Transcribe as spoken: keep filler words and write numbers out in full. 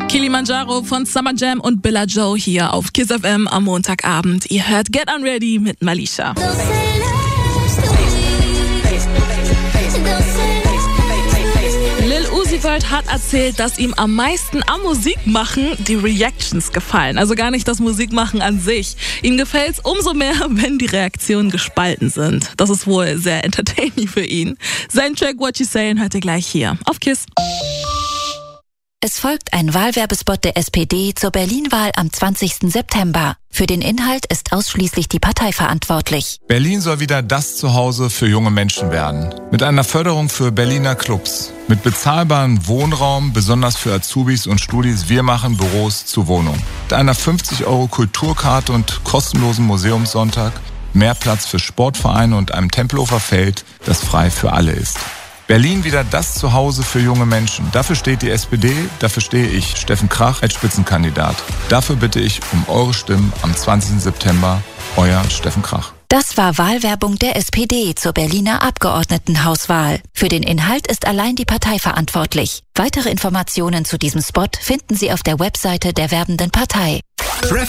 Kilimanjaro von Summer Jam und Billa Joe hier auf Kiss F M am Montagabend. Ihr hört Get Unready mit Malisha. Lil Uzi Vert hat erzählt, dass ihm am meisten am Musikmachen die Reactions gefallen. Also gar nicht das Musikmachen an sich. Ihm gefällt's umso mehr, wenn die Reaktionen gespalten sind. Das ist wohl sehr entertaining für ihn. Sein Track What You Sayin' hört ihr gleich hier auf Kiss. Es folgt ein Wahlwerbespot der S P D zur Berlin-Wahl am zwanzigsten September. Für den Inhalt ist ausschließlich die Partei verantwortlich. Berlin soll wieder das Zuhause für junge Menschen werden. Mit einer Förderung für Berliner Clubs. Mit bezahlbarem Wohnraum, besonders für Azubis und Studis. Wir machen Büros zu Wohnungen. Mit einer fünfzig Euro Kulturkarte und kostenlosen Museumssonntag. Mehr Platz für Sportvereine und einem Tempelhofer Feld, das frei für alle ist. Berlin wieder das Zuhause für junge Menschen. Dafür steht die S P D, dafür stehe ich, Steffen Krach, als Spitzenkandidat. Dafür bitte ich um eure Stimmen am zwanzigsten September. Euer Steffen Krach. Das war Wahlwerbung der S P D zur Berliner Abgeordnetenhauswahl. Für den Inhalt ist allein die Partei verantwortlich. Weitere Informationen zu diesem Spot finden Sie auf der Webseite der werbenden Partei.